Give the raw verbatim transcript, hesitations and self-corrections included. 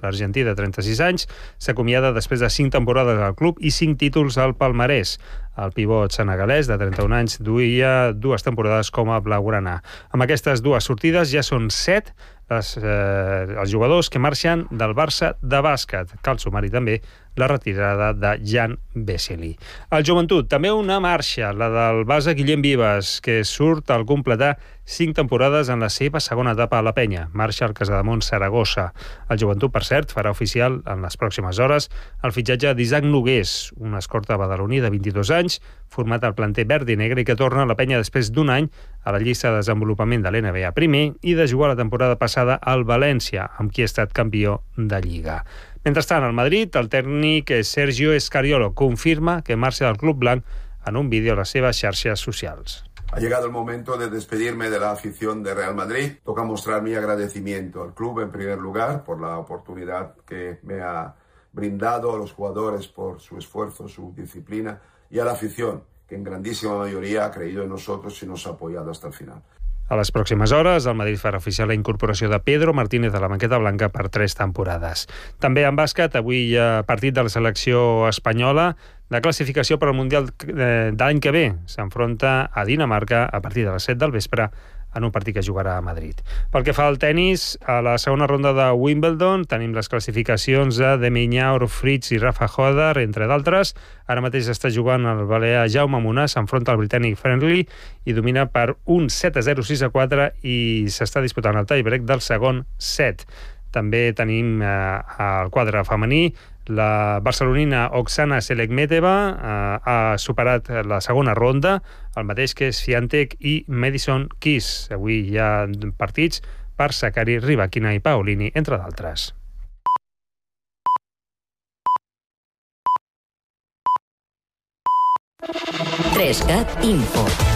l'argentí de trenta-sis anys, s'acomiada després de cinc temporades al club i cinc títols al palmarès. El pivot senegalès de trenta-un anys duia dues temporades com a blaugrana. Amb aquestes dues sortides ja són set les, eh, els jugadors que marxen del Barça de bàsquet. Cal sumar-hi també la retirada de Jan Vesely. El Joventut, també una marxa, la del base Guillem Vives, que surt al completar cinc temporades en la seva segona etapa a la penya. Marxa al Casademont Saragossa. El Joventut, per cert, farà oficial en les pròximes hores el fitxatge d'Isaac Nogués, un escorta badaloní de vint-i-dos anys, format al planter verd i negre i que torna a la penya després d'un any a la llista de desenvolupament de l'N B A primer i de jugar la temporada passada al València, amb qui ha estat campió de Lliga. Mentrestant, al Madrid, el tècnic Sergio Escariolo confirma que marxa del club blanc en un vídeo a les seves xarxes socials. Ha llegado el momento de despedirme de la afición de Real Madrid. Toca mostrar mi agradecimiento al club en primer lugar por la oportunidad que me ha brindado, a los jugadores por su esfuerzo, su disciplina y a la afición que en grandísima mayoría ha creído en nosotros y nos ha apoyado hasta el final. A les pròximes hores, el Madrid farà oficial la incorporació de Pedro Martínez a la banqueta blanca per tres temporades. També en bàsquet, avui hi ha partit de la selecció espanyola de classificació per al Mundial de l'any que ve. S'enfronta a Dinamarca a partir de les set del vespre en un partit que jugarà a Madrid. Pel que fa al tennis, a la segona ronda de Wimbledon tenim les classificacions de Demian Fritz i Rafa Hodder, entre d'altres. Ara mateix està jugant el balear Jaume Munar, s'enfronta al britànic Friendly i domina per un set a zero, sis a quatre i s'està disputant el tiebreak del segon set. També tenim eh, el quadre femení. La barcelonina Oksana Selekmeteva eh, ha superat la segona ronda, el mateix que Swiatek i Madison Keys. Avui hi ha partits per Sakkari, Rybakina i Paolini, entre d'altres. tres cat Info.